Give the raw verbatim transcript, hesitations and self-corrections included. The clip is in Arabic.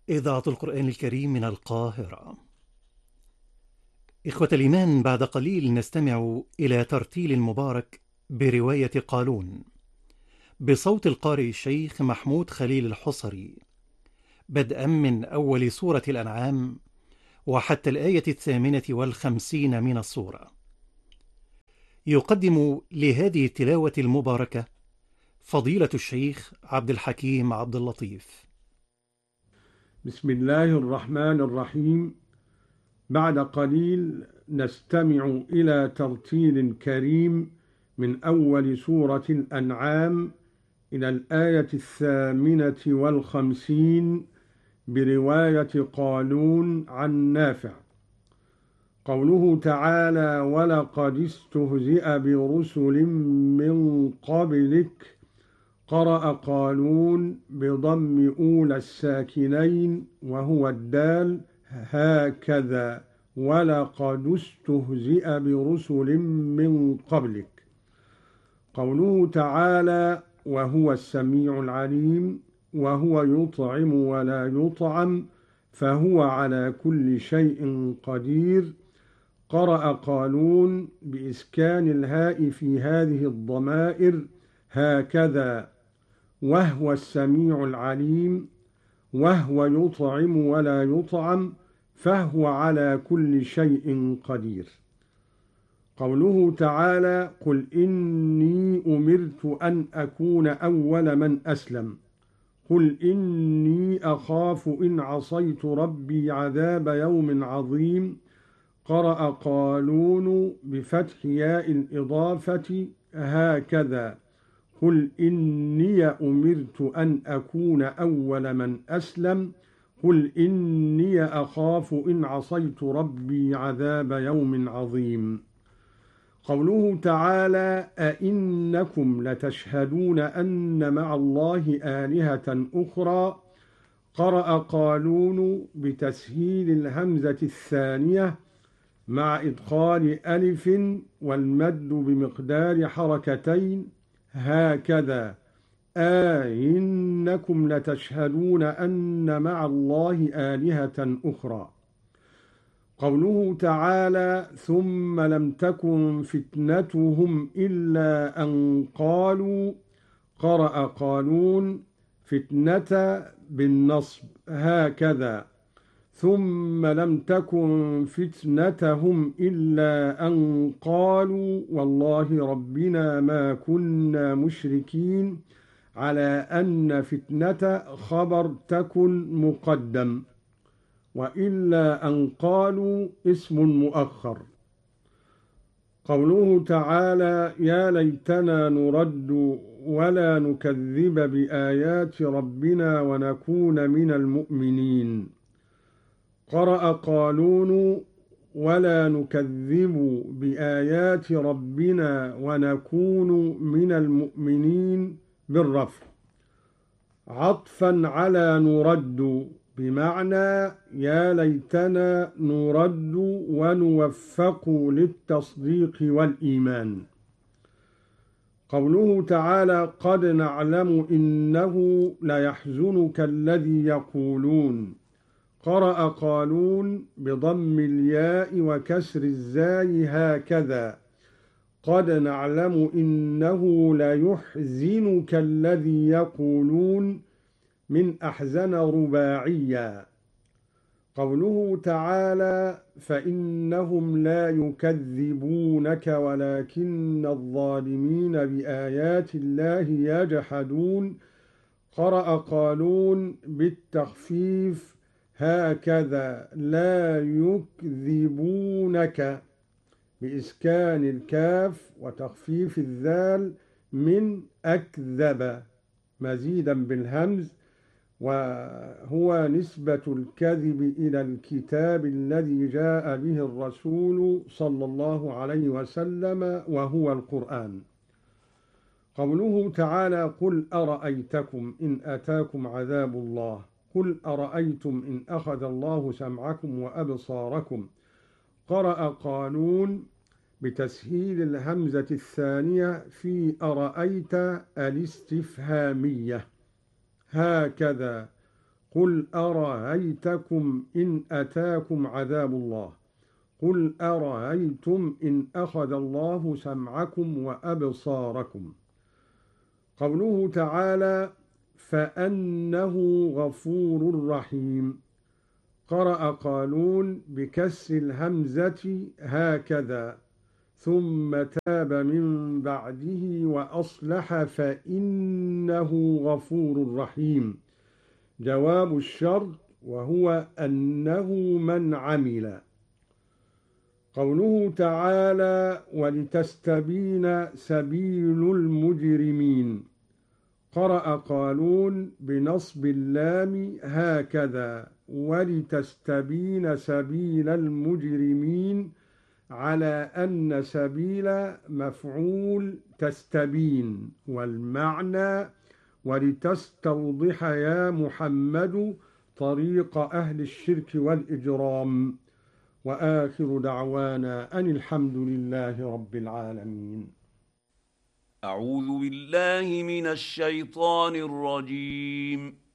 إذاعة القرآن الكريم من القاهرة. إخوة الإيمان، بعد قليل نستمع إلى ترتيل مبارك برواية قالون بصوت القارئ الشيخ محمود خليل الحصري، بدءا من أول سورة الأنعام وحتى الآية الثامنة والخمسين من السورة. يقدم لهذه التلاوة المباركة فضيلة الشيخ عبد الحكيم عبد اللطيف. بسم الله الرحمن الرحيم. بعد قليل نستمع إلى ترتيل كريم من أول سورة الأنعام إلى الآية الثامنة والخمسين برواية قالون عن نافع. قوله تعالى: ولقد استهزئ برسل من قبلك. قرأ قالون بضم أولى الساكنين وهو الدال هكذا: ولقد استهزئ برسل من قبلك. قوله تعالى: وهو السميع العليم، وهو يطعم ولا يطعم، فهو على كل شيء قدير. قرأ قالون بإسكان الهاء في هذه الضمائر هكذا: وهو السميع العليم، وهو يطعم ولا يطعم، فهو على كل شيء قدير. قوله تعالى: قل إني أمرت أن أكون أول من أسلم. قل إني أخاف إن عصيت ربي عذاب يوم عظيم. قرأ قالون بفتح ياء الإضافة هكذا: قل إني أمرت أن أكون أول من أسلم. قل إني أخاف إن عصيت ربي عذاب يوم عظيم. قوله تعالى: أئنكم لتشهدون أن مع الله آلهة أخرى. قرأ قالون بتسهيل الهمزة الثانية مع إدخال ألف والمد بمقدار حركتين هكذا: أئنكم لتشهدون أن مع الله آلهة أخرى. قوله تعالى: ثم لم تكن فتنتهم إلا أن قالوا. قرأ قالون فتنة بالنصب هكذا: ثم لم تكن فتنتهم إلا أن قالوا والله ربنا ما كنا مشركين، على أن فتنة خبر تكن مقدم، وإلا أن قالوا اسم مؤخر. قوله تعالى: يا ليتنا نرد ولا نكذب بآيات ربنا ونكون من المؤمنين. قرأ قالون ولا نكذب بآيات ربنا ونكون من المؤمنين بالرفع، عطفا على نرد، بمعنى يا ليتنا نرد ونوفق للتصديق والإيمان. قوله تعالى: قد نعلم إنه ليحزنك الذي يقولون. قرأ قالون بضم الياء وكسر الزاي هكذا: قد نعلم إنه ليحزنك الذي يقولون، من أحزن رباعيا. قوله تعالى: فإنهم لا يكذبونك ولكن الظالمين بآيات الله يجحدون. قرأ قالون بالتخفيف هكذا: لا يكذبونك، بإسكان الكاف وتخفيف الذال من أكذب، مزيدا بالهمز، وهو نسبة الكذب إلى الكتاب الذي جاء به الرسول صلى الله عليه وسلم وهو القرآن. قوله تعالى: قل أرأيتكم إن أتاكم عذاب الله. قل أرأيتم إن أخذ الله سمعكم وأبصاركم. قرأ قالون بتسهيل الهمزة الثانية في أرأيت الاستفهامية هكذا: قل أرأيتكم إن أتاكم عذاب الله قل أرأيتم إن أخذ الله سمعكم وأبصاركم. قوله تعالى فأنه غفور رحيم، قرأ قالون بكسر الهمزة هكذا ثم تاب من بعده وأصلح فإنه غفور رحيم. جواب الشرط وهو أنه من عمل. قوله تعالى ولتستبين سبيل المجرمين، قرأ قالون بنصب اللام هكذا ولتستبين سبيل المجرمين على أن سبيل مفعول تستبين، والمعنى ولتستوضح يا محمد طريق أهل الشرك والإجرام. وآخر دعوانا أن الحمد لله رب العالمين. أعوذ بالله من الشيطان الرجيم.